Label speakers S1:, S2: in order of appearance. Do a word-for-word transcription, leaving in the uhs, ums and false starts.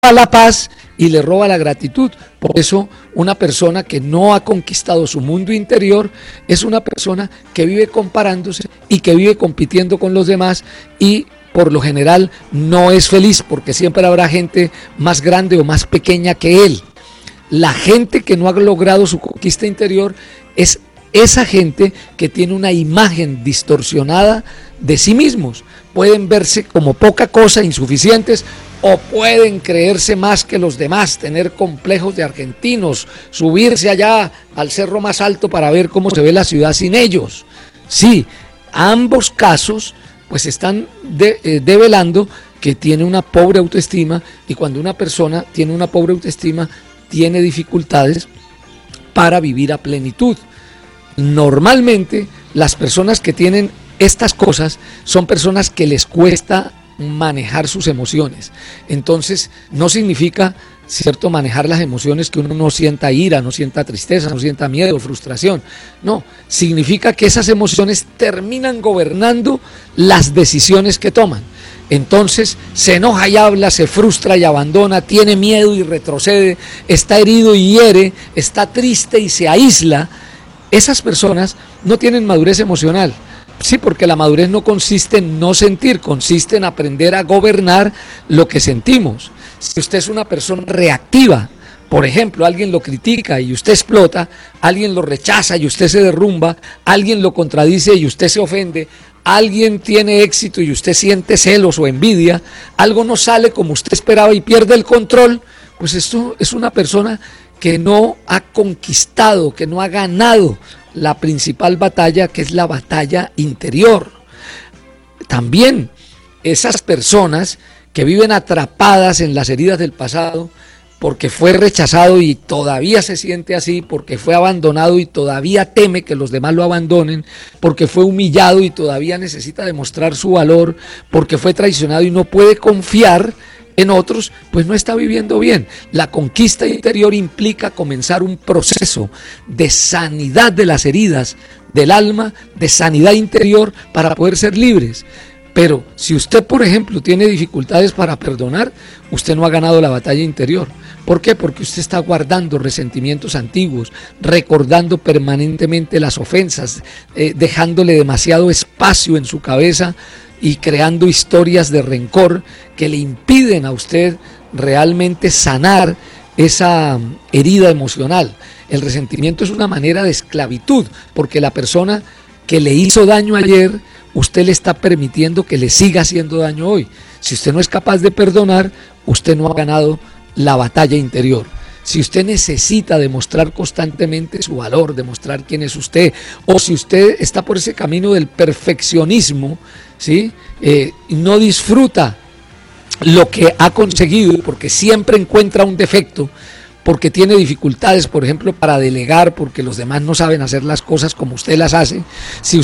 S1: la paz y le roba la gratitud. Por eso una persona que no ha conquistado su mundo interior es una persona que vive comparándose y que vive compitiendo con los demás y por lo general no es feliz porque siempre habrá gente más grande o más pequeña que él. La gente que no ha logrado su conquista interior es esa gente que tiene una imagen distorsionada de sí mismos. Pueden verse como poca cosa, insuficientes, o pueden creerse más que los demás, tener complejos de argentinos, subirse allá al cerro más alto para ver cómo se ve la ciudad sin ellos. Sí, ambos casos pues están de, eh, develando que tiene una pobre autoestima, y cuando una persona tiene una pobre autoestima tiene dificultades para vivir a plenitud. Normalmente las personas que tienen estas cosas son personas que les cuesta manejar sus emociones. Entonces no significa, cierto, manejar las emociones que uno no sienta ira, no sienta tristeza, no sienta miedo, frustración. No, significa que esas emociones terminan gobernando las decisiones que toman. Entonces se enoja y habla, se frustra y abandona, tiene miedo y retrocede, está herido y hiere, está triste y se aísla. Esas personas no tienen madurez emocional. Sí, porque la madurez no consiste en no sentir, consiste en aprender a gobernar lo que sentimos. Si usted es una persona reactiva, por ejemplo, alguien lo critica y usted explota, alguien lo rechaza y usted se derrumba, alguien lo contradice y usted se ofende, alguien tiene éxito y usted siente celos o envidia, algo no sale como usted esperaba y pierde el control, pues esto es una persona que no ha conquistado, que no ha ganado la principal batalla, que es la batalla interior. También esas personas que viven atrapadas en las heridas del pasado, porque fue rechazado y todavía se siente así, porque fue abandonado y todavía teme que los demás lo abandonen, porque fue humillado y todavía necesita demostrar su valor, porque fue traicionado y no puede confiar en otros, pues no está viviendo bien. La conquista interior implica comenzar un proceso de sanidad de las heridas del alma, de sanidad interior para poder ser libres. Pero si usted, por ejemplo, tiene dificultades para perdonar, usted no ha ganado la batalla interior. ¿Por qué? Porque usted está guardando resentimientos antiguos, recordando permanentemente las ofensas, eh, dejándole demasiado espacio en su cabeza y creando historias de rencor que le impiden a usted realmente sanar esa herida emocional. El resentimiento es una manera de esclavitud, porque la persona que le hizo daño ayer, usted le está permitiendo que le siga haciendo daño hoy. Si usted no es capaz de perdonar, usted no ha ganado la batalla interior. Si usted necesita demostrar constantemente su valor, demostrar quién es usted, o si usted está por ese camino del perfeccionismo, ¿sí? Eh, no disfruta lo que ha conseguido porque siempre encuentra un defecto, porque tiene dificultades, por ejemplo, para delegar, porque los demás no saben hacer las cosas como usted las hace. Si